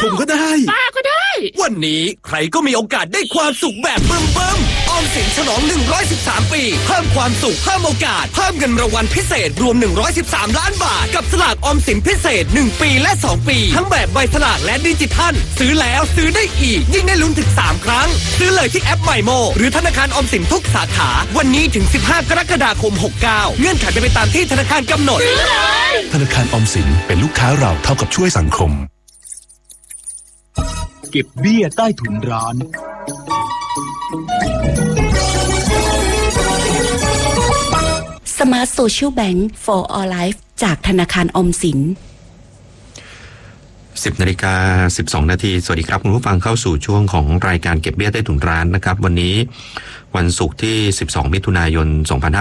ผมก็ได้ป้าก็ได้วันนี้ใครก็มีโอกาสได้ความสุขแบบเบิ่มๆออมสินฉลอง113ปีเพิ่มความสุขเพิ่มโอกาสเพิ่มเงินรางวัลพิเศษรวม113ล้านบาทกับสลากออมสินพิเศษ1ปีและ2ปีทั้งแบบใบสลากและดิจิทัลซื้อแล้วซื้อได้อีกยิ่งได้ลุ้นถึง3ครั้งซื้อเลยที่แอปใหม่โมหรือธนาคารออมสินทุกสาขาวันนี้ถึง15กรกฎาคม69เงื่อนไขเป็นไปตามที่ธนาคารกำหนดธนาคารออมสินเป็นลูกค้าเราเท่ากับช่วยสังคมเก็บเบี้ยใต้ถุนร้าน Smart Social Bank for All Life จากธนาคารออมสิน 10:12 น.สวัสดีครับคุณผู้ฟังเข้าสู่ช่วงของรายการเก็บเบี้ยใต้ถุนร้านนะครับวันนี้วันศุกร์ที่12มิถุนายน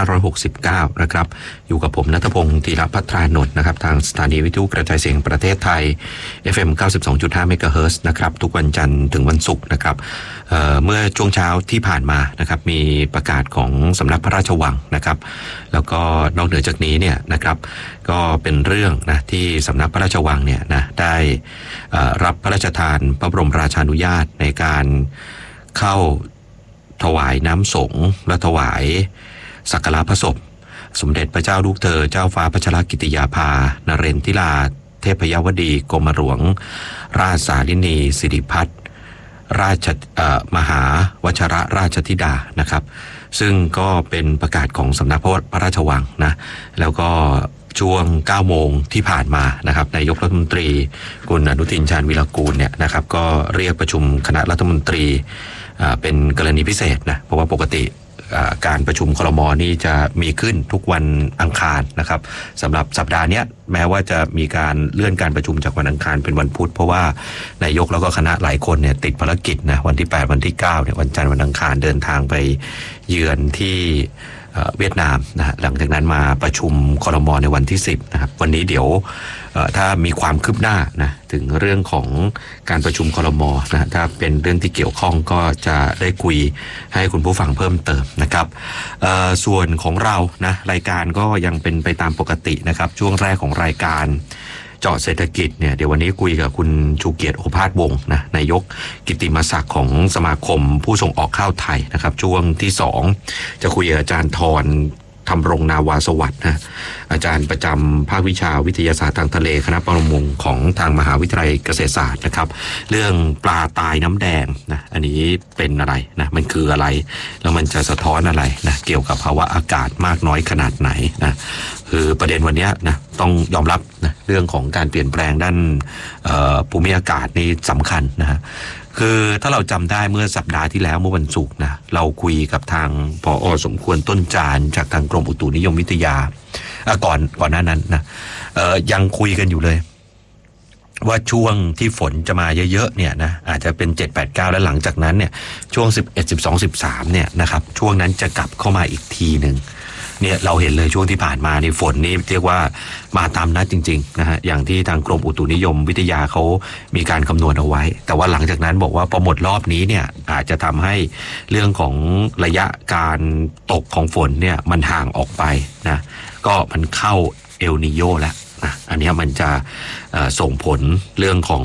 2569นะครับอยู่กับผมณัฐพงศ์ธีรภัทรานนท์นะครับทางสถานีวิทยุกระจายเสียงประเทศไทย FM 92.5 เมกะเฮิรตซ์นะครับทุกวันจันทร์ถึงวันศุกร์นะครับเมื่อช่วงเช้าที่ผ่านมานะครับมีประกาศของสำนักพระราชวังนะครับแล้วก็นอกเหนือจากนี้เนี่ยนะครับก็เป็นเรื่องนะที่สำนักพระราชวังเนี่ยนะได้รับพระราชทานพระบรมราชานุญาตในการเข้าถวายน้ำสงฆ์และถวายสักการะพระศพสมเด็จพระเจ้าลูกเธอเจ้าฟ้าพัชรกิติยาภานเรนทิราเทพยวดีกรมหลวงราชสารินีสิริพัฒน์ราชมหาวชรราชธิดานะครับซึ่งก็เป็นประกาศของสำนักพระราชวังนะแล้วก็ช่วง 9 โมงที่ผ่านมานะครับนายกรัฐมนตรีคุณอนุทินชาญวิรากูลเนี่ยนะครับก็เรียกประชุมคณะรัฐมนตรีเป็นกรณีพิเศษนะเพราะว่าปกติการประชุมครม.นี่จะมีขึ้นทุกวันอังคารนะครับสำหรับสัปดาห์นี้แม้ว่าจะมีการเลื่อนการประชุมจากวันอังคารเป็นวันพุธเพราะว่านายกแล้วก็คณะหลายคนเนี่ยติดภารกิจนะวันที่8วันที่9เนี่ยวันจันทร์วันอังคารเดินทางไปเยือนที่เวียดนามนะหลังจากนั้นมาประชุมครม.ในวันที่10นะครับวันนี้เดี๋ยวถ้ามีความคืบหน้านะถึงเรื่องของการประชุมครม.นะถ้าเป็นเรื่องที่เกี่ยวข้องก็จะได้คุยให้คุณผู้ฟังเพิ่มเติมนะครับส่วนของเรานะรายการก็ยังเป็นไปตามปกตินะครับช่วงแรกของรายการเจาะเศรษฐกิจเนี่ยเดี๋ยววันนี้คุยกับคุณชูเกียรติโอภาสวงศ์นะนายกกิตติมศักดิ์ของสมาคมผู้ส่งออกข้าวไทยนะครับช่วงที่2จะคุยกับอาจารย์ธรธรรมรงนาวาสวัสดิ์นะอาจารย์ประจำภาควิชาวิทยาศาสตร์ทางทะเลคณะประมงของทางมหาวิทยาลัยเกษตรศาสตร์นะครับเรื่องปลาตายน้ำแดงนะอันนี้เป็นอะไรนะมันคืออะไรแล้วมันจะสะท้อนอะไรนะเกี่ยวกับภาวะอากาศมากน้อยขนาดไหนนะคือประเด็นวันนี้นะต้องยอมรับนะเรื่องของการเปลี่ยนแปลงด้านภูมิอากาศนี่สำคัญนะฮะคือถ้าเราจำได้เมื่อสัปดาห์ที่แล้วเมื่อวันศุกร์นะเราคุยกับทางผอ.สมควรต้นจานจากทางกรมอุตุนิยมวิทยาก่อนหน้านั้นนะยังคุยกันอยู่เลยว่าช่วงที่ฝนจะมาเยอะๆเนี่ยนะอาจจะเป็น7 8 9แล้วหลังจากนั้นเนี่ยช่วง11 12 13เนี่ยนะครับช่วงนั้นจะกลับเข้ามาอีกทีนึงเนี่ยเราเห็นเลยช่วงที่ผ่านมาในฝนนี่เรียกว่ามาตามนัดจริงๆนะฮะอย่างที่ทางกรมอุตุนิยมวิทยาเขามีการคำนวณเอาไว้แต่ว่าหลังจากนั้นบอกว่าพอหมดรอบนี้เนี่ยอาจจะทำให้เรื่องของระยะการตกของฝนเนี่ยมันห่างออกไปนะก็มันเข้าเอลนีโญแล้วนะอันนี้มันจะส่งผลเรื่องของ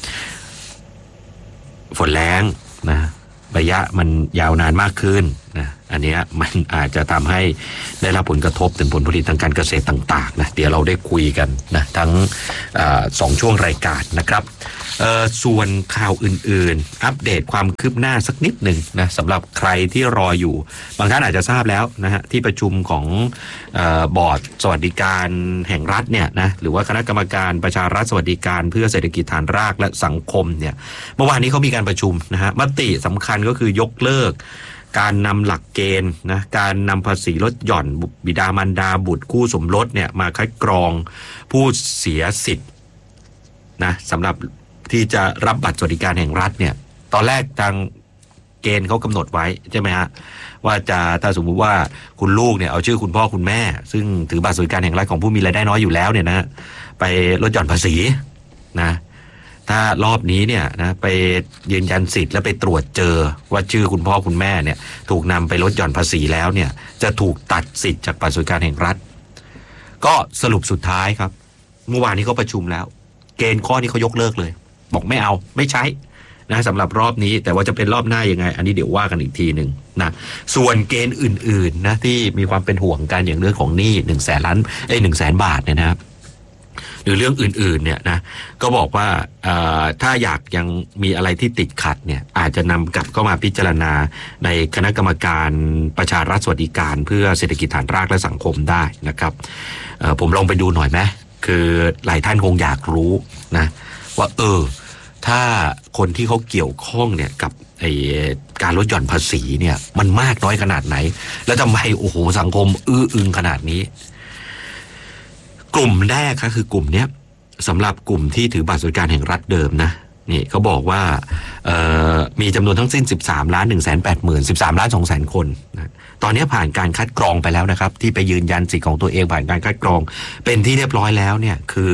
ฝนแล้งนะระยะมันยาวนานมากขึ้นนะอันนี้มันอาจจะทำให้ได้รับผลกระทบถึงผลผลิตทางการเกษตรต่างๆนะเดี๋ยวเราได้คุยกันนะทั้ง2ช่วงรายการนะครับส่วนข่าวอื่นๆอัปเดตความคืบหน้าสักนิดหนึ่งนะสำหรับใครที่รออยู่บางท่านอาจจะทราบแล้วนะฮะที่ประชุมของบอร์ดสวัสดิการแห่งรัฐเนี่ยนะหรือว่าคณะกรรมการประชารัฐสวัสดิการเพื่อเศรษฐกิจฐานรากและสังคมเนี่ยเมื่อวานนี้เขามีการประชุมนะฮะมติสำคัญก็คือยกเลิกการนำหลักเกณฑ์นะการนำภาษีลดหย่อนบิดามารดาบุตรคู่สมรสเนี่ยมาคัดกรองผู้เสียสิทธิ์นะสำหรับที่จะรับบัตรสวัสดิการแห่งรัฐเนี่ยตอนแรกทางเกณฑ์เขากำหนดไว้ใช่ไหมฮะว่าจะถ้าสมมุติว่าคุณลูกเนี่ยเอาชื่อคุณพ่อคุณแม่ซึ่งถือบัตรสวัสดิการแห่งรัฐของผู้มีรายได้น้อยอยู่แล้วเนี่ยนะไปลดหย่อนภาษีนะถ้ารอบนี้เนี่ยนะไปยืนยันสิทธิ์แล้วไปตรวจเจอว่าชื่อคุณพ่อคุณแม่เนี่ยถูกนำไปลดหย่อนภาษีแล้วเนี่ยจะถูกตัดสิทธิ์จากบัตรสวัสดิการแห่งรัฐก็สรุปสุดท้ายครับเมื่อวานนี้เขาประชุมแล้วเกณฑ์ข้อนี้เขายกเลิกเลยบอกไม่เอาไม่ใช้นะสำหรับรอบนี้แต่ว่าจะเป็นรอบหน้ายังไงอันนี้เดี๋ยวว่ากันอีกทีหนึ่งนะส่วนเกณฑ์อื่นๆนะที่มีความเป็นห่วงกันอย่างเรื่องของหนี้100,000 บาทเนี่ยนะครับหรือเรื่องอื่นๆเนี่ยนะก็บอกว่าถ้าอยากยังมีอะไรที่ติดขัดเนี่ยอาจจะนำกลับเข้ามาพิจารณาในคณะกรรมการประชารัฐสวัสดิการเพื่อเศรษฐกิจฐานรากและสังคมได้นะครับผมลองไปดูหน่อยไหมคือหลายท่านคงอยากรู้นะว่าถ้าคนที่เขาเกี่ยวข้องเนี่ยกับการลดหย่อนภาษีเนี่ยมันมากน้อยขนาดไหนแล้วทำไมโอ้โหสังคมอึงขนาดนี้กลุ่มแรกก็คือกลุ่มเนี้ยสำหรับกลุ่มที่ถือบัตรสวัสดิการแห่งรัฐเดิมนะนี่เขาบอกว่ามีจำนวนทั้งสิ้น13,180,000 คนนะตอนนี้ผ่านการคัดกรองไปแล้วนะครับที่ไปยืนยันสิทธิ์ของตัวเองผ่านการคัดกรองเป็นที่เรียบร้อยแล้วเนี่ยคือ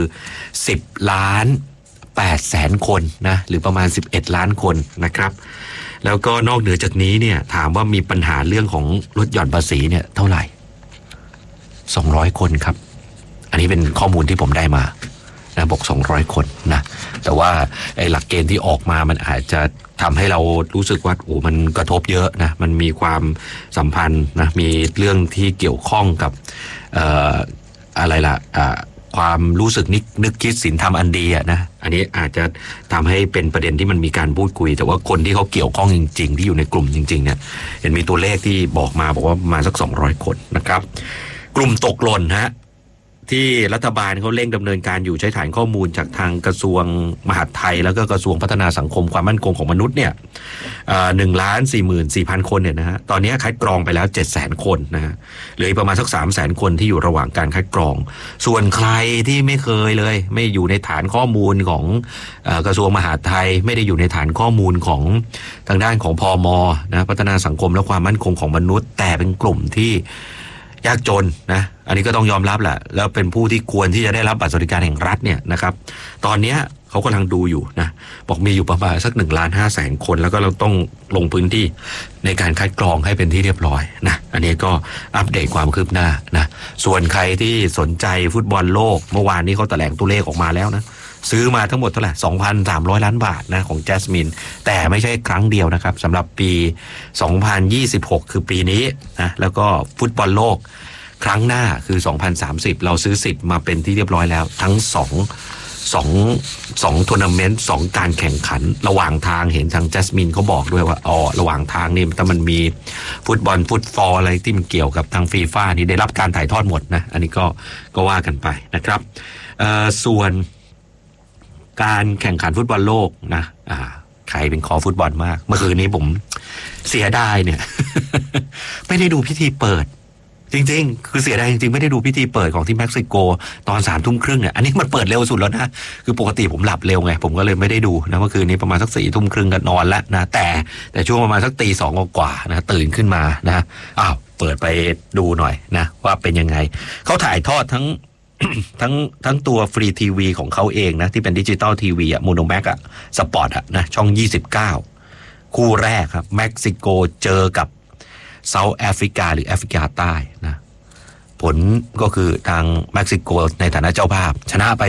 10,800,000 คนนะหรือประมาณ11 ล้านคนนะครับแล้วก็นอกเหนือจากนี้เนี่ยถามว่ามีปัญหาเรื่องของลดหย่อนภาษีเนี่ยเท่าไหร่200 คนครับอันนี้เป็นข้อมูลที่ผมได้มานะบอก200 คนนะแต่ว่าไอ้หลักเกณฑ์ที่ออกมามันอาจจะทำให้เรารู้สึกว่าโอ้มันกระทบเยอะนะมันมีความสัมพันธ์นะมีเรื่องที่เกี่ยวข้องกับอะไรล่ะความรู้สึกนึกคิดศีลธรรมอันดีอะนะอันนี้อาจจะทำให้เป็นประเด็นที่มันมีการพูดคุยแต่ว่าคนที่เขาเกี่ยวข้องจริงๆที่อยู่ในกลุ่มจริงๆเนี่ยเห็นมีตัวเลขที่บอกว่าประมาณสัก200 คนนะครับกลุ่มตกหล่นฮะที่รัฐบาลเขาเร่งดำเนินการอยู่ใช้ฐานข้อมูลจากทางกระทรวงมหาดไทยแล้วก็กระทรวงพัฒนาสังคมความมั่นคงของมนุษย์เนี่ย1,44,000 คนเนี่ยนะฮะตอนนี้คัดกรองไปแล้ว700,000 คนนะฮะเหลือประมาณสัก300,000 คนที่อยู่ระหว่างการคัดกรองส่วนใครที่ไม่เคยเลยไม่อยู่ในฐานข้อมูลของกระทรวงมหาดไทยไม่ได้อยู่ในฐานข้อมูลของทางด้านของพม.นะพัฒนาสังคมและความมั่นคงของมนุษย์แต่เป็นกลุ่มที่ยากจนนะอันนี้ก็ต้องยอมรับแหละแล้วเป็นผู้ที่ควรที่จะได้รับบัตรสวัสดิการแห่งรัฐเนี่ยนะครับตอนนี้เขากำลังดูอยู่นะบอกมีอยู่ประมาณสัก1,500,000 คนแล้วก็เราต้องลงพื้นที่ในการคัดกรองให้เป็นที่เรียบร้อยนะอันนี้ก็อัปเดตความคืบหน้านะส่วนใครที่สนใจฟุตบอลโลกเมื่อวานนี้เขาแถลงตัวเลขออกมาแล้วนะซื้อมาทั้งหมดเท่าไหร่ 2,300 ล้านบาทนะของแจสมินแต่ไม่ใช่ครั้งเดียวนะครับสำหรับปี2026คือปีนี้นะแล้วก็ฟุตบอลโลกครั้งหน้าคือ2030เราซื้อสิทธิ์มาเป็นที่เรียบร้อยแล้วทั้ง2ทัวร์นาเมนต์2การแข่งขันระหว่างทางเห็นทางแจสมินเขาบอกด้วยว่าระหว่างทางนี่ถ้ามันมีฟุตฟอลอะไรที่มันเกี่ยวกับทางฟีฟ่านี่ได้รับการถ่ายทอดหมดนะอันนี้ก็ว่ากันไปนะครับส่วนการแข่งขันฟุตบอลโลกนะใครเป็นคอฟุตบอลมากเมื่อคืนนี้ผมเสียดายเนี่ย ไม่ได้ดูพิธีเปิดจริงๆคือเสียดายจริงๆไม่ได้ดูพิธีเปิดของที่เม็กซิโกตอน21:30เนี่ยอันนี้มันเปิดเร็วสุดแล้วนะคือปกติผมหลับเร็วไงผมก็เลยไม่ได้ดูนะเมื่อคืนนี้ประมาณสัก22:30ก็นอนแล้วนะแต่ช่วงประมาณสักตี 2 กว่านะตื่นขึ้นมานะเปิดไปดูหน่อยนะว่าเป็นยังไงเขาถ่ายทอดทั้งตัวฟรีทีวีของเขาเองนะที่เป็นดิจิตอลทีวีโมโนแม็กสปอร์ตนะช่อง29คู่แรกครับเม็กซิโกเจอกับเซาท์แอฟริกาหรือแอฟริกาใต้นะผลก็คือทางเม็กซิโกในฐานะเจ้าภาพชนะไป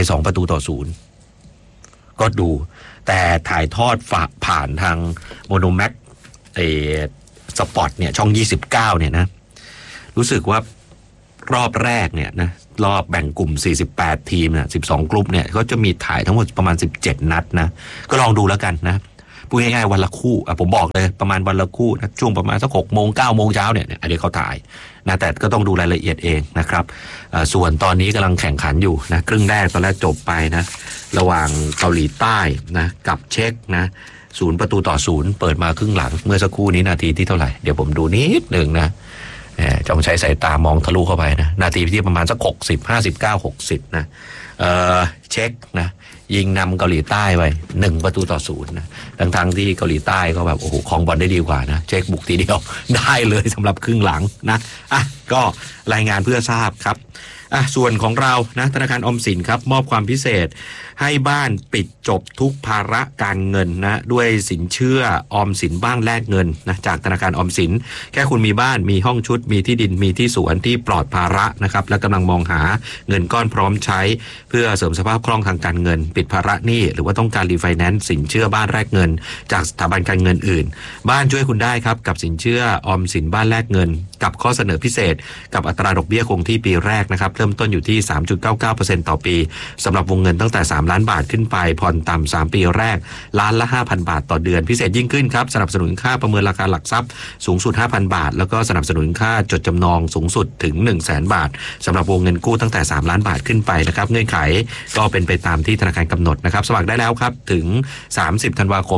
2-0ก็ดูแต่ถ่ายทอดผ่านทางโมโนแม็กสปอร์ตเนี่ยช่อง29เนี่ยนะรู้สึกว่ารอบแรกเนี่ยนะรอบแบ่งกลุ่ม48ทีมเนี่ย12กลุ่มเนี่ยก็จะมีถ่ายทั้งหมดประมาณ17นัดนะก็ลองดูแล้วกันนะพูดง่ายๆวันละคู่ผมบอกเลยประมาณวันละคู่นะช่วงประมาณสัก6 โมง 9 โมงเช้าเนี่ยอันนี้เขาถ่ายนะแต่ก็ต้องดูรายละเอียดเองนะครับส่วนตอนนี้กำลังแข่งขันอยู่นะครึ่งแรกตอนแรกจบไปนะระหว่างเกาหลีใต้นะกับเช็กนะ0-0เปิดมาครึ่งหลังเมื่อสักครู่นี้นาทีที่เท่าไหร่เดี๋ยวผมดูนิดนึงนะต้องใช้สายตามองทะลุเข้าไปนะนาทีที่ประมาณสัก60 59 60นะเช็กนะยิงนำเกาหลีใต้ไป1-0นะทั้งที่เกาหลีใต้ก็แบบโอ้โหครองบอลได้ดีกว่านะเช็กบุกทีเดียวได้เลยสำหรับครึ่งหลังนะก็รายงานเพื่อทราบครับส่วนของเรานะธนาคารออมสินครับมอบความพิเศษให้บ้านปิดจบทุกภาระการเงินนะด้วยสินเชื่อออมสินบ้านแลกเงินนะจากธนาคารออมสินแค่คุณมีบ้านมีห้องชุดมีที่ดินมีที่สวนที่ปลอดภาระนะครับและกำลังมองหาเงินก้อนพร้อมใช้เพื่อเสริมสภาพคล่องทางการเงินปิดภาระหนี้หรือว่าต้องการรีไฟแนนซ์สินเชื่อบ้านแลกเงินจากสถาบันการเงินอื่นบ้านช่วยคุณได้ครับกับสินเชื่อออมสินบ้านแลกเงินกับข้อเสนอพิเศษกับอัตราดอกเบี้ยคงที่ปีแรกนะครับเริ่มต้นอยู่ที่ 3.99% ต่อปีสำหรับวงเงินตั้งแต่3ล้านบาทขึ้นไปผ่อนต่ำ3ปีแรกล้านละ 5,000 บาทต่อเดือนพิเศษยิ่งขึ้นครับสนับสนุนค่าประเมินราคาหลักทรัพย์สูงสุด 5,000 บาทแล้วก็สนับสนุนค่าจดจำนองสูงสุดถึง 100,000 บาทสำหรับวงเงินกู้ตั้งแต่3ล้านบาทขึ้นไปนะครับเงื่อนไขก็เป็นไปตามที่ธนาคารกำหนดนะครับสมัครได้แล้วครับถึง30ธันวาคม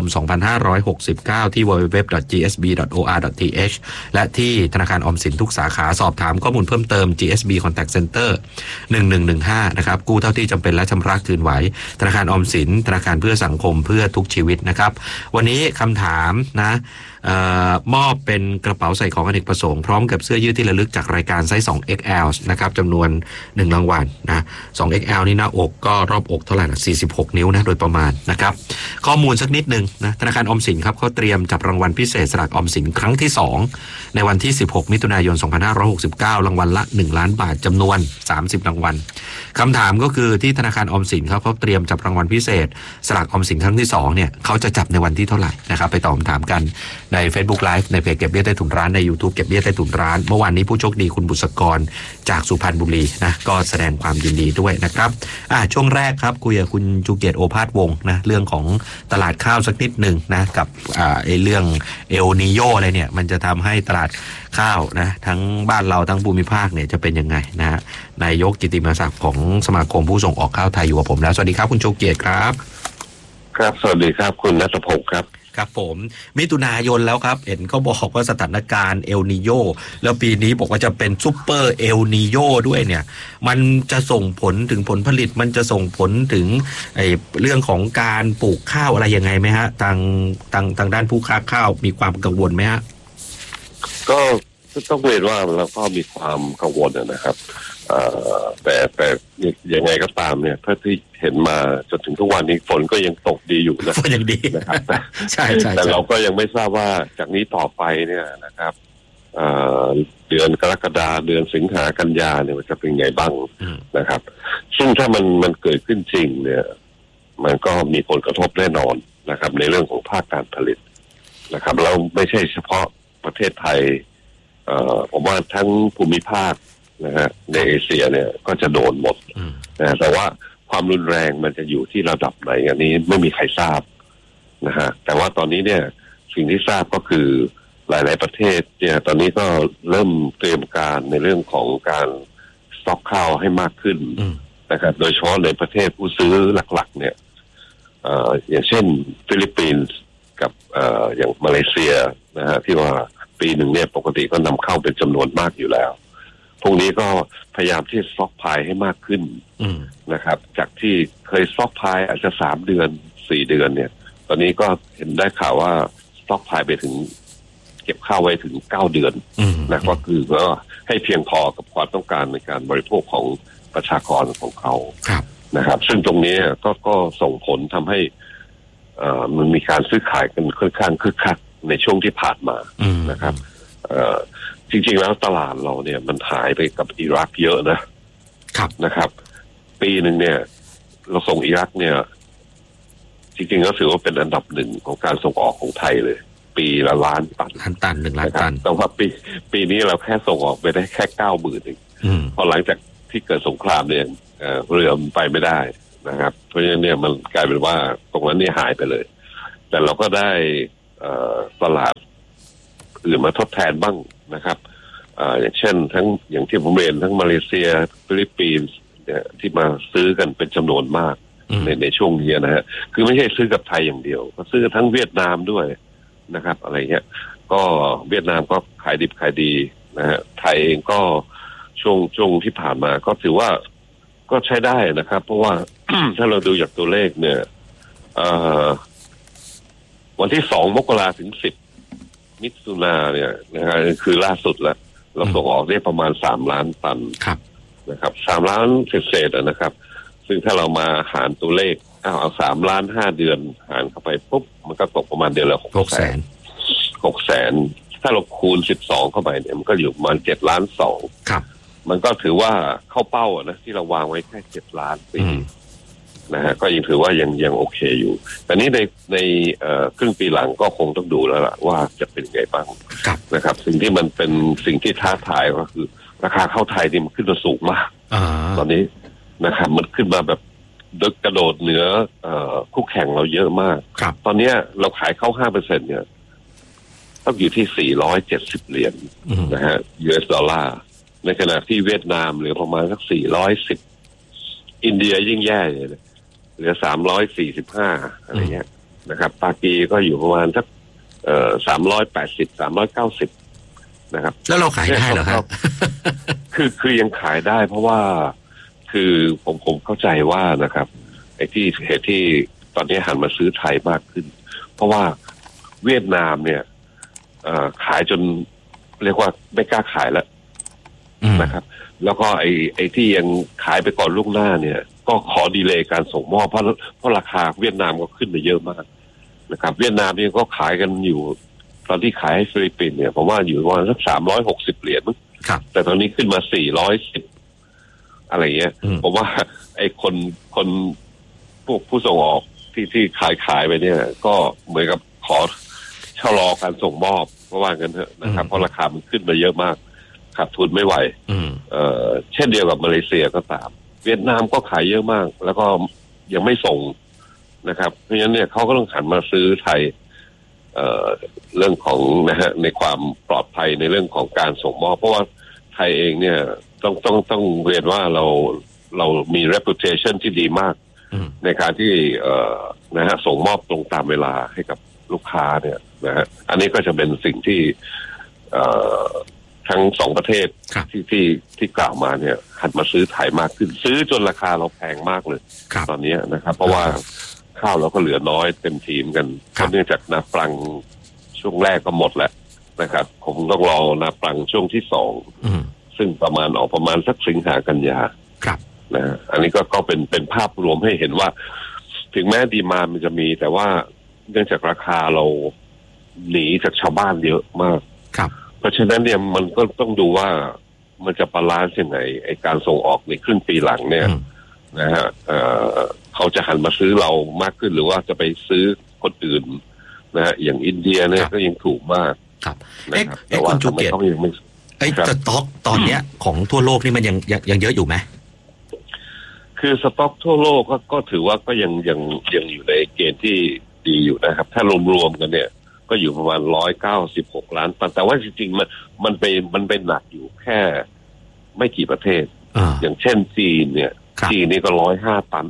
2569ที่ www.gsb.or.th และที่ธนาคารออมสินทุกสาขาสอบถามข้อมูลเพิ่มเติม GSB Contact Center 1115นะครับกู้เท่าที่จำเป็นและชำระคืนไหวธนาคารออมสินธนาคารเพื่อสังคมเพื่อทุกชีวิตนะครับวันนี้คำถามนะมอบเป็นกระเป๋าใส่ของอเนกประสงค์พร้อมกับเสื้อยืดที่ระลึกจากรายการไซส์ 2XL นะครับจำนวน1รางวัลนะ 2XL นี่หน้าอกก็รอบอกเท่าไหร่นะ46นิ้วนะโดยประมาณนะครับข้อมูลสักนิดนึงนะธนาคารออมสินครับเขาเตรียมจับรางวัลพิเศษสลากออมสินครั้งที่2ในวันที่16มิถุนายน2569รางวัลละ1ล้านบาทจำนวน30รางวัลคำถามก็คือที่ธนาคารออมสินเขาเตรียมจับรางวัลพิเศษสลากออมสินครั้งที่2เนี่ยเขาจะจับในวันที่เท่าไหร่นะครับไปตอบคำถามกันใน Facebook Live ในเพจเก็บเบี้ยใต้ถุนร้านใน YouTube เก็บเบี้ยใต้ถุนร้านเมื่อวานนี้ผู้โชคดีคุณบุษกรจากสุพรรณบุรีนะก็แสดงความยินดีด้วยนะครับช่วงแรกครับคุยกับคุณชูเกียรติโอภาสวงศ์นะเรื่องของตลาดข้าวสักนิดหนึ่งนะกับเรื่องเอลนีโญอะไรเนี่ยมันจะทำให้ตลาดข้าวนะทั้งบ้านเราทั้งภูมิภาคเนี่ยจะเป็นยังไงนะนายกกิติมศักดิ์ของสมาคมผู้ส่งออกข้าวไทยอยู่กับผมแล้วสวัสดีครับคุณชูเกียรติครับครับสวัสดีครับคุณณัฐพงศ์ครับครับผมมิถุนายนแล้วครับเห็นเขาบอกว่าสถานการณ์เอลนีโญแล้วปีนี้บอกว่าจะเป็นซุปเปอร์เอลนีโญด้วยเนี่ยมันจะส่งผลถึงผลผลิตมันจะส่งผลถึงเรื่องของการปลูกข้าวอะไรยังไงไหมฮะทางด้านผู้ค้าข้าวมีความกังวลไหมฮะก็ต้องเรียนว่าเราก็มีความกังวลนะครับแต่ยังไงก็ตามเนี่ยเท่าที่เห็นมาจนถึงทุกวันนี้ฝนก็ยังตกดีอยู่นะฝนยังดีนะครับใช่แต่เราก็ยังไม่ทราบว่าจากนี้ต่อไปเนี่ยนะครับเดือนกรกฎาคมเดือนสิงหากันยาเนี่ยมันจะเป็นไงบ้างนะครับซึ่งถ้ามันเกิดขึ้นจริงเนี่ยมันก็มีผลกระทบแน่นอนนะครับในเรื่องของภาคการผลิตนะครับเราไม่ใช่เฉพาะประเทศไทยผมว่าทั้งภูมิภาคนะฮะในเอเชียเนี่ยก็จะโดนหมดนะแต่ว่าความรุนแรงมันจะอยู่ที่ระดับไหนอันนี้ไม่มีใครทราบนะฮะแต่ว่าตอนนี้เนี่ยสิ่งที่ทราบก็คือหลายๆประเทศเนี่ยตอนนี้ก็เริ่มเตรียมการในเรื่องของการสต็อกข้าวให้มากขึ้นนะครับโดยเฉพาะในประเทศผู้ซื้อหลักๆเนี่ยอย่างเช่นฟิลิปปินส์กับอย่างมาเลเซียนะฮะที่ว่าปีหนึ่งเนี่ยปกติก็นำเข้าเป็นจำนวนมากอยู่แล้วพวกนี้ก็พยายามที่สต็อกพายให้มากขึ้นนะครับจากที่เคยสต็อกพายอาจจะ3 เดือน 4 เดือนเนี่ยตอนนี้ก็เห็นได้ข่าวว่าสต็อกพายไปถึงเก็บข้าวไว้ถึง9 เดือนนะก็คือว่าให้เพียงพอกับความต้องการในการบริโภคของประชากรของเขานะครับซึ่งตรงนี้ก็ส่งผลทำให้มันมีการซื้อขายกันค่อนข้างคึกคักในช่วงที่ผ่านมานะครับจริงๆแล้วตลาดเราเนี่ยมันหายไปกับอิรักเยอะนะครับปีหนึ่งเนี่ยเราส่งอิรักเนี่ยจริงๆก็ถือว่าเป็นอันดับหนึ่งของการส่งออกของไทยเลยปีละ1 ล้านตัน 1 ล้านตันแต่ว่าปีนี้เราแค่ส่งออกไปได้แค่ 90,000 เองพอหลังจากที่เกิดสงครามเนี่ยเรือมันไปไม่ได้นะครับเพราะฉะนั้นเนี่ยมันกลายเป็นว่าตรงนั้นเนี่ยหายไปเลยแต่เราก็ได้ตลาดอื่นมาทดแทนบ้างนะครับอย่างเช่นทั้งอย่างที่ผมเรียนทั้งมาเลเซียฟิลิปปินส์เนี่ยที่มาซื้อกันเป็นจำนวนมากในช่วงนี้นะฮะคือไม่ใช่ซื้อกับไทยอย่างเดียวก็ซื้อทั้งเวียดนามด้วยนะครับอะไรเงี้ยก็เวียดนามก็ขายดิบขายดีนะฮะไทยเองก็ช่วงที่ผ่านมาก็ถือว่าก็ใช้ได้นะครับเพราะว่า ถ้าเราดูจากตัวเลขเนี่ยวันที่2 มกราคมถึง10 มิถุนายนเนี่ยนะฮะคือล่าสุดแล้วเราส่งออกได้ประมาณ3 ล้านตันนะครับ3 ล้านเศษนะครับซึ่งถ้าเรามาหารตัวเลขเอา3 ล้าน 5 เดือนหารเข้าไปปุ๊บมันก็ตกประมาณเดือนละ600,000ถ้าเราคูณ12เข้าไปเนี่ยมันก็อยู่ประมาณ7 ล้าน 2 ครับมันก็ถือว่าเข้าเป้านะที่เราวางไว้แค่7 ล้านปีนะฮะก็ยังถือว่ายังโอเคอยู่แต่นี้ในครึ่งปีหลังก็คงต้องดูแล้วล่ะว่าจะเป็นไงบ้างนะครับสิ่งที่มันเป็นสิ่งที่ท้าทายก็คือราคาเข้าไทยนี่มันขึ้นมาสูงมากตอนนี้นะครับมันขึ้นมาแบบกระโดดเหนือคู่แข่งเราเยอะมากตอนนี้เราขายเข้า 5% เนี่ยต้องอยู่ที่470 เหรียญนะฮะ US ดอลลาร์ในขณะที่เวียดนามเหลือประมาณสัก410อินเดียยิ่งแย่เลยเหลือ345อะไรเงี้ยนะครับปากีก็อยู่ประมาณสัก380 390นะครับแล้วเราขายได้เหรอครับคือยังขายได้เพราะว่าคือผมเข้าใจว่านะครับไอ้ที่เหตุที่ตอนนี้หันมาซื้อไทยมากขึ้นเพราะว่าเวียดนามเนี่ยขายจนเรียกว่าไม่กล้าขายแล้วนะครับแล้วก็ไอ้ที่ยังขายไปก่อนล่วงหน้าเนี่ยก็ขอดีเลย์การส่งมอบเพราะราคาเวียดนามก็ขึ้นไปเยอะมากนะครับเวียดนามนี่ก็ขายกันอยู่ตอนที่ขายให้ฟิลิปปินส์เนี่ยผมว่าอยู่ประมาณสัก360 เหรียญมั้งแต่ตอนนี้ขึ้นมา410อะไรเงี้ยผมว่าไอ้คนพวกผู้ส่งออกที่ขายไปเนี่ยก็เหมือนกับขอชะลอการส่งมอบเพราะว่ากันเถอะนะครับเพราะราคามันขึ้นไปเยอะมากขาดทุนไม่ไหวเช่นเดียวกับมาเลเซียก็ตามเวียดนามก็ขายเยอะมากแล้วก็ยังไม่ส่งนะครับเพราะฉะนั้นเนี่ยเขาก็ต้องหันมาซื้อไทยเรื่องของนะฮะในความปลอดภัยในเรื่องของการส่งมอบเพราะว่าไทยเองเนี่ยต้องเรียนว่าเรามี reputation ที่ดีมากในการที่นะฮะส่งมอบตรงตามเวลาให้กับลูกค้าเนี่ยนะฮะอันนี้ก็จะเป็นสิ่งที่ทั้ง2 ประเทศที่กล่าวมาเนี่ยหันมาซื้อไทยมากขึ้นซื้อจนราคาเราแพงมากเลยตอนนี้นะครับเพราะว่าข้าวเราก็เหลือน้อยเต็มทีมกันเนื่องจากนาปลังช่วงแรกก็หมดแล้วนะครับผมต้องรอนาปลังช่วงที่2ซึ่งออกประมาณสักสิงหากันยานะอันนี้ก็เป็นภาพรวมให้เห็นว่าถึงแม้ดีมานด์มันจะมีแต่ว่าเนื่องจากราคาเราหนีจากชาวบ้านเยอะมากเพราะฉะนั้นเนี่ยมันก็ต้องดูว่ามันจะบาลานซ์ยังไงไอ้การส่งออกในครึ่งปีหลังเนี่ยนะฮะเขาจะหันมาซื้อเรามากขึ้นหรือว่าจะไปซื้อคนอื่นนะฮะอย่างอินเดียเนี่ยก็ยังถูกมากนะครับแต่ว่าทำไมเขายังไม่สต็อกตอนเนี้ยของทั่วโลกนี่มันยังเยอะอยู่ไหมคือสต็อกทั่วโลกก็ถือว่าก็ยังอยู่ในเกณฑ์ที่ดีอยู่นะครับถ้ารวมๆกันเนี่ยก็อยู่ประมาณ196 ล้านตันแต่ว่าจริงๆมันไปหนักอยู่แค่ไม่กี่ประเทศอย่างเช่นจีนเนี่ยจีนนี่ก็105 ตัน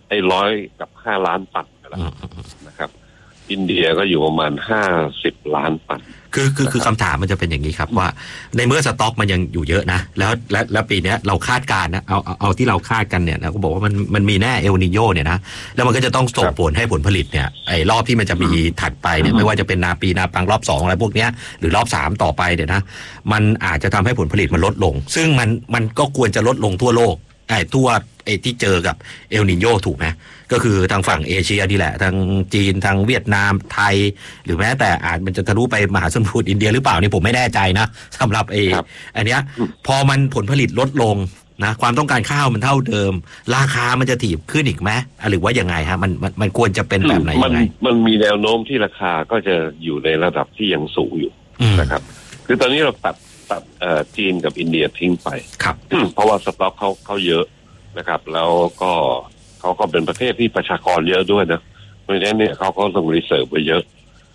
105 ล้านตันแล้วนะครับอินเดียก็อยู่ประมาณ50 ล้านตันคือคำถามมันจะเป็นอย่างนี้ครับว่าในเมื่อสต็อกมันยังอยู่เยอะนะแล้วปีนี้เราคาดการณ์นะเอาที่เราคาดกันเนี่ยนะก็บอกว่ามันมีแน่เอลนิโญเนี่ยนะแล้วมันก็จะต้องส่งผลให้ผลผลิตเนี่ยไอ้รอบที่มันจะมีถัดไปเนี่ยไม่ว่าจะเป็นนาปังรอบ2อะไรพวกเนี้ยหรือรอบ3ต่อไปเนี่ยนะมันอาจจะทำให้ผลผลิตมันลดลงซึ่งมันก็ควรจะลดลงทั่วโลกทั่วที่เจอกับเอลนิโญถูกไหมก็คือทางฝั่งเอเชียนี่แหละทางจีนทางเวียดนามไทยหรือแม้แต่อาจมันจะทะลุไปมหาสมุทรอินเดียหรือเปล่านี่ผมไม่แน่ใจนะสำหรับอันเนี้ยพอมันผลผลิตลดลงนะความต้องการข้าวมันเท่าเดิมราคามันจะถีบขึ้นอีกไหมหรือว่ายังไงฮะมันควรจะเป็นแบบไหนยังไงมันมีแนวโน้มที่ราคาก็จะอยู่ในระดับที่ยังสูงอยู่นะครับคือตอนนี้เราตัดจีนกับอินเดียทิ้งไปเพราะว่าสต็อกเขาเยอะนะครับแล้วก็เขาก็เป็นประเทศที่ประชากรเยอะด้วยนะเพราะฉะนั้นเนี่ยเขาก็ต้องรีเซิร์ฟไว้เยอะ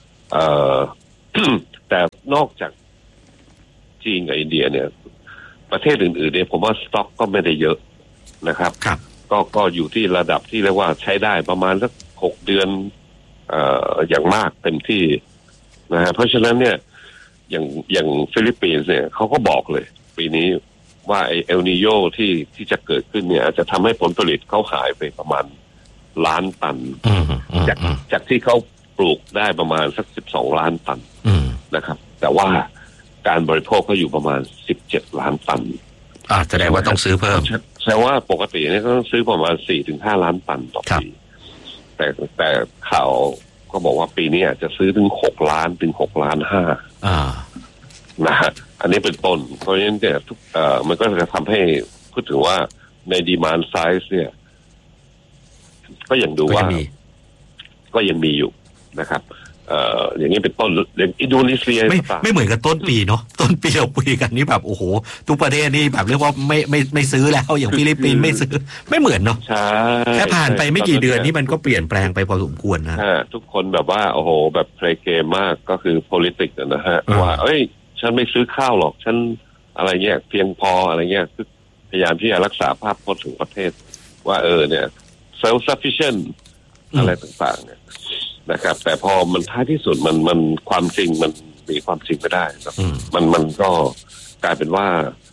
แต่นอกจากจีนกับอินเดียเนี่ยประเทศอื่นๆเนี่ยผมว่าสต็อกก็ไม่ได้เยอะนะครับก็อยู่ที่ระดับที่เรียกว่าใช้ได้ประมาณสัก6 เดือนอย่างมากเต็มที่นะฮะเพราะฉะนั้นเนี่ยอย่างฟิลิปปินส์เนี่ยเขาก็บอกเลยปีนี้ว่าไอ้เอลนิโญที่จะเกิดขึ้นเนี่ยอาจจะทำให้ผลผลิตเขาหายไปประมาณ1 ล้านตันจากที่เขาปลูกได้ประมาณสัก12 ล้านตันนะครับแต่ว่าการบริโภคก็อยู่ประมาณ17 ล้านตันแสดงว่าต้องซื้อเพิ่มแสดงว่าปกติเนี่ยก็ต้องซื้อประมาณ 4-5 ล้านตันต่อปีแต่ข่าวก็บอกว่าปีนี้อาจจะซื้อถึง6 ล้านถึง6 ล้าน 5นะฮะอันนี้เป็นต้นเพราะฉะนั้นเนี่ยมันก็จะทำให้พูดถึงว่าใน demand size เนี่ยก็ยังดูว่าก็ยังมีอยู่นะครับอย่างนี้เป็นต้นอย่างอินโดนีเซียไม่เหมือนกับต้นปีเนาะต้นปีเราคุยกันนี่แบบโอ้โหทุกประเทศนี่แบบเรียกว่าไม่ซื้อแล้วอย่างฟิลิปปินส์ไม่ซื้อไม่เหมือนเนาะแค่ผ่านไปไม่กี่เดือนนี่มันก็เปลี่ยนแปลงไปพอสมควรนะทุกคนแบบว่าโอ้โหแบบเพลย์เกมมากก็คือ politics นะฮะว่าเอ้ยฉันไม่ซื้อข้าวหรอกฉันอะไรเงี้ยเพียงพออะไรเงี้ยพยายามที่จะรักษาภาพพจน์ของประเทศว่าเนี่ย self sufficient อะไรต่างๆเนี่ยนะครับแต่พอมันท้ายที่สุดมันความจริงมันมีความจริงไม่ได้ครับมันก็กลายเป็นว่า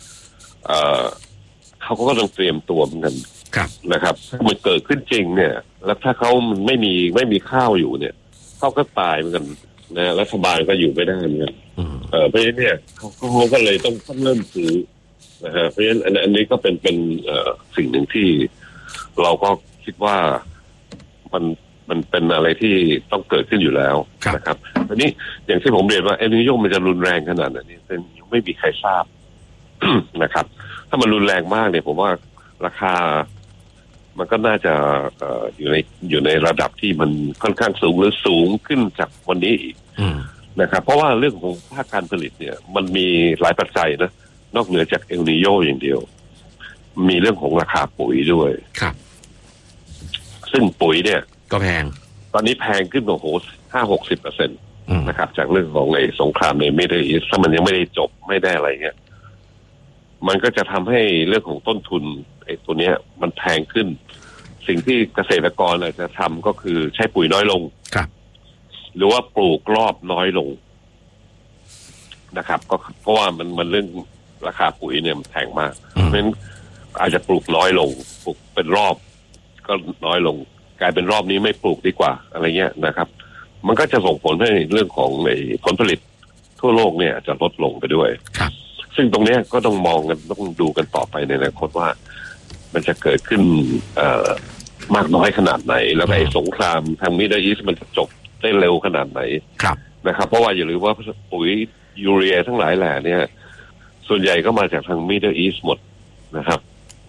เขาก็ต้องเตรียมตัวเหมือนกันนะครับมันเกิดขึ้นจริงเนี่ยแล้วถ้าเขาไม่มีข้าวอยู่เนี่ยเขาก็ตายเหมือนกันนะรัฐบาลก็อยู่ไม่ได้เหมือนกันเพราะฉะนั้นเนี่ยเขาก็เลยต้องเริ่มซื้อนะฮะเพราะฉะนั้นอันนี้ก็เป็นสิ่งหนึ่งที่เราก็คิดว่ามันเป็นอะไรที่ต้องเกิดขึ้นอยู่แล้วนะครับทีนี้อย่างที่ผมเรียนว่าเอลนิโญมันจะรุนแรงขนาดไหนนี่ยังไม่มีใครทราบ นะครับถ้ามันรุนแรงมากเนี่ยผมว่าราคามันก็น่าจะอยู่ในระดับที่มันค่อนข้างสูงหรือสูงขึ้นจากวันนี้อีกนะครับเพราะว่าเรื่องของภาคการผลิตเนี่ยมันมีหลายปัจจัยนะนอกเหนือจากเอลนิโญอย่างเดียวมีเรื่องของราคาปุ๋ยด้วยครับซึ่งปุ๋ยเนี่ยก็แพงตอนนี้แพงขึ้นโอ้โห 50-60% นะครับจากเรื่องของไอ้สงครามในมิดเดิลอีสต์ถ้ามันยังไม่ได้จบไม่ได้อะไรเงี้ยมันก็จะทำให้เรื่องของต้นทุนไอ้ตัวเนี้ยมันแพงขึ้นสิ่งที่เกษตรกรอาจจะทำก็คือใช้ปุ๋ยน้อยลงครับหรือว่าปลูกรอบน้อยลงนะครับก็เพราะว่ามันเรื่องราคาปุ๋ยเนี่ยมันแพงมากเพราะฉะนั้นอาจจะปลูกน้อยลงปลูกเป็นรอบก็น้อยลงกลายเป็นรอบนี้ไม่ปลูกดีกว่าอะไรเงี้ยนะครับมันก็จะส่งผลให้เรื่องของผลผลิตทั่วโลกเนี่ยจะลดลงไปด้วยซึ่งตรงนี้ก็ต้องมองกันต้องดูกันต่อไปในอนาคตว่ามันจะเกิดขึ้นมากน้อยขนาดไหนแล้วไอ้สงครามทางมิดเดิลอีสต์มันจะจบได้เร็วขนาดไหนนะครับเพราะว่าอย่าลืมว่าปุ๋ยยูเรียทั้งหลายแหล่เนี่ยส่วนใหญ่ก็มาจากทางมิดเดิลอีสต์หมดนะครับ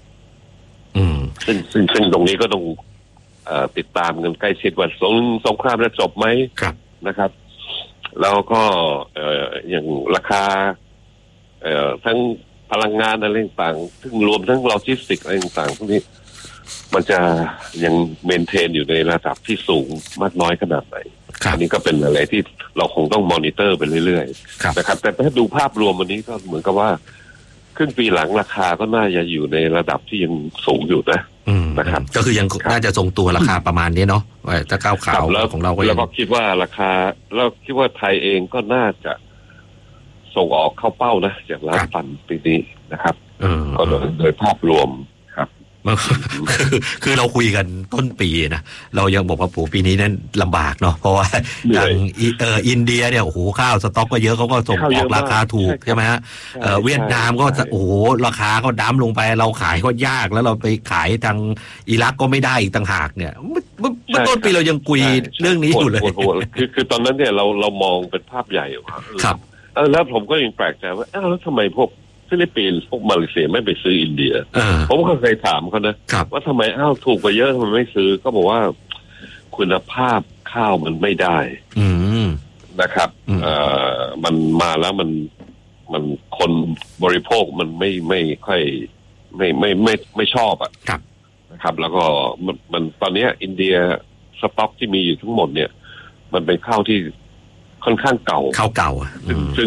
ซึ่งตรงนี้ก็ต้องติดตามกันใกล้ชิดว่าสงครามจะจบไหมนะครับแล้วก็อย่างราคาทั้งพลังงานอะไรต่างๆซึ่งรวมทั้งโลจิสติกอะไรต่างๆพวกนี้มันจะยังเมนเทนอยู่ในระดับที่สูงมากน้อยขนาดไหนอันนี้ก็เป็นอะไรที่เราคงต้องมอนิเตอร์ไปเรื่อยๆนะครับแต่ถ้าดูภาพรวมวันนี้ก็เหมือนกับว่าครึ่งปีหลังราคาก็น่าจะอยู่ในระดับที่ยังสูงอยู่นะครับก็คือยังน่าจะทรงตัวราคาประมาณนี้เนาะถ้าก้าวขาวของเราก็แล้วก็คิดว่าราคาแล้วคิดว่าไทยเองก็น่าจะส่งออกเข้าเป้านะจากล้านตันปีนี้นะครับก็โดยภาพรวมครับคือเราคุยกันต้นปีนะเรายังบอกว่าปีนี้นั้นลำบากเนาะเพราะว่าทางอินเดียเนี่ยโอ้โหข้าวสต็อกก็เยอะเขาก็ส่งออกราคาถูกใช่ไหมฮะเวียดนามก็โอ้โหราคาก็ดั้มลงไปเราขายก็ยากแล้วเราไปขายทางอิรักก็ไม่ได้อีกต่างหากเนี่ยเมื่อต้นปีเรายังคุยเรื่องนี้อยู่เลยคือตอนนั้นเนี่ยเรามองเป็นภาพใหญ่ว่าแล้วผมก็ยังแปลกใจว่าแล้วทำไมพวกฟิลิปปินส์พวกมาเลเซียไม่ไปซื้ออินเดียผมก็เคยถามเขานะว่าทำไมถูกกว่าเยอะทำไมไม่ซื้อก็บอกว่าคุณภาพข้าวมันไม่ได้นะครับมันมาแล้วมันคนบริโภคมันไม่ค่อยไม่ชอบอ่ะนะครับแล้วก็มันตอนนี้อินเดียสต็อกที่มีอยู่ทั้งหมดเนี่ยมันเป็นข้าวที่ค่อนข้างเก่าข้าวเก่าซึ่ง